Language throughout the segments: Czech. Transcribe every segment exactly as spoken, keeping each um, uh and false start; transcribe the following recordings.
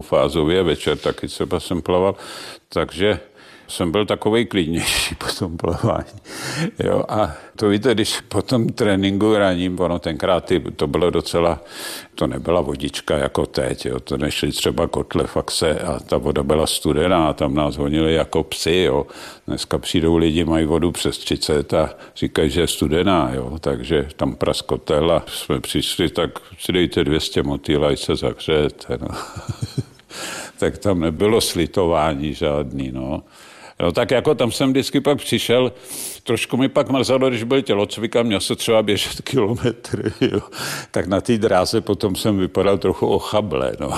dvoufázový a večer taky třeba jsem plaval, takže jsem byl takovej klidnější po tom plavání. Jo, a to víte, když po tom tréninku raním, ono tenkrát to bylo docela, to nebyla vodička jako teď, jo, to nešli třeba kotle faxe a ta voda byla studená a tam nás honili jako psi. Jo. Dneska přijdou lidi, mají vodu přes třicet a říkají, že je studená, jo, takže tam praskotel a jsme přišli, tak si dejte dvě stě motýl, ať se zahřejete. No. Tak tam nebylo slitování žádný, no. No tak jako tam jsem vždycky pak přišel, trošku mi pak mrzelo, když byl tělocvik a měl se třeba běžet kilometry, jo. Tak na té dráze potom jsem vypadal trochu ochable, no.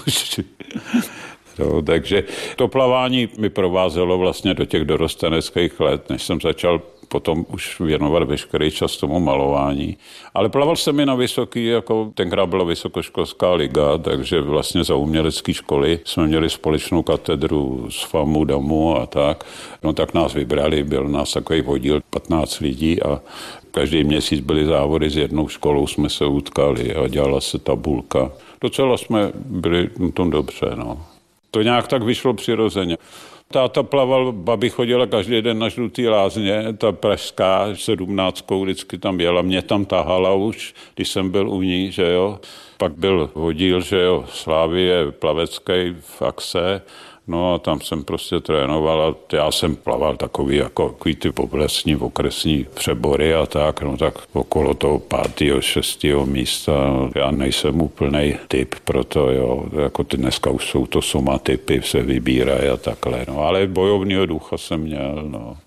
No, takže to plavání mi provázelo vlastně do těch dorosteneckých let, než jsem začal potom už věnovat veškerý čas tomu malování. Ale plaval jsem i na vysoký, jako tenkrát byla vysokoškolská liga, takže vlastně za umělecké školy jsme měli společnou katedru z FAMu, DAMu a tak. No tak nás vybrali, byl nás takový vodil patnáct lidí a každý měsíc byly závody, s jednou školou jsme se utkali a dělala se tabulka. Docela jsme byli na tom dobře, no. To nějak tak vyšlo přirozeně. Táta plaval, babi chodila každý den na Žlutý lázně, ta pražská sedmnáctkou vždycky tam jela, mě tam tahala už, když jsem byl u ní, že jo. Pak byl vodíl, že jo, Slávie plavecký v Axe, no a tam jsem prostě trénoval a já jsem plaval takový jako takový ty oblastní, okresní přebory a tak, no tak okolo toho pátého, šestého místa, no, já nejsem úplnej typ pro to, jo, jako ty dneska už jsou to somatypy, se vybírají a takhle, no, ale bojovního ducha jsem měl, no.